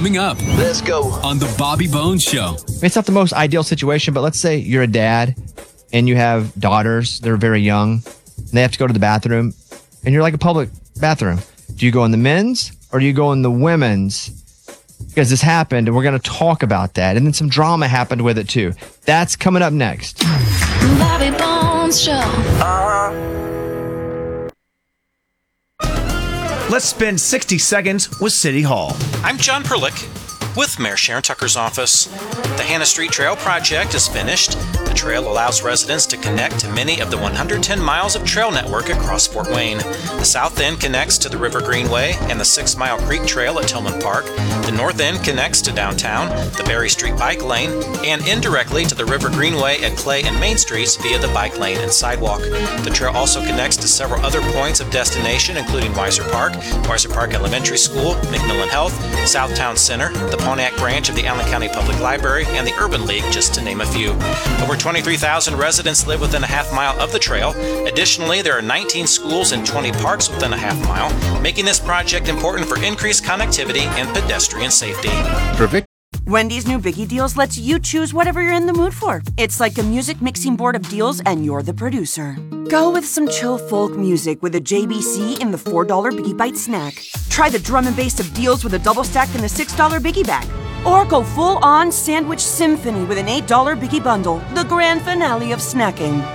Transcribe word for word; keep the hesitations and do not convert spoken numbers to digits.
Coming up. Let's go. On the Bobby Bones Show. It's not the most ideal situation, but let's say you're a dad and you have daughters. They're very young and they have to go to the bathroom and you're like a public bathroom. Do you go in the men's or do you go in the women's? Because this happened and we're going to talk about that. And then some drama happened with it too. That's coming up next. Bobby Bones Show. Let's spend sixty seconds with City Hall. I'm John Perlick with Mayor Sharon Tucker's office. The Hannah Street Trail project is finished. The trail allows residents to connect to many of the one hundred ten miles of trail network across Fort Wayne. The south end connects to the River Greenway and the Six Mile Creek Trail at Tillman Park. The north end connects to downtown, the Berry Street Bike Lane, and indirectly to the River Greenway at Clay and Main Streets via the bike lane and sidewalk. The trail also connects to several other points of destination, including Weiser Park, Weiser Park Elementary School, McMillan Health, Southtown Center, the Pontiac branch of the Allen County Public Library, and the Urban League, just to name a few. Over twenty-three thousand residents live within a half mile of the trail. Additionally, there are nineteen schools and twenty parks within a half mile, making this project important for increased connectivity and pedestrian safety. Perfect. Wendy's new Biggie Deals lets you choose whatever you're in the mood for. It's like a music mixing board of deals, and you're the producer. Go with some chill folk music with a J B C in the four dollar Biggie Bite snack. Try the drum and bass of deals with a double stack in the six dollar Biggie Bag. Or go full-on sandwich symphony with an eight dollar Biggie Bundle, the grand finale of snacking.